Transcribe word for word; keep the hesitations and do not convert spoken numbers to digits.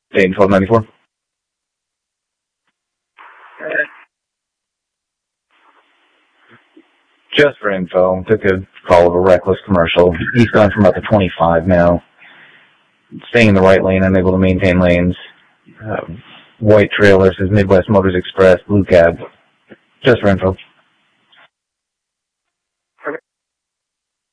Dayton twelve ninety-four. Just for info, took a call of a reckless commercial. He's gone from about the twenty-five now. Staying in the right lane, unable to maintain lanes. Uh, white trailer says Midwest Motors Express, blue cab. Just for info.